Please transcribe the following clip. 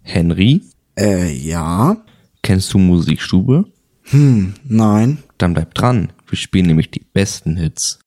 Henry? Ja. Kennst du Musikstube? Nein. Dann bleib dran. Wir spielen nämlich die besten Hits.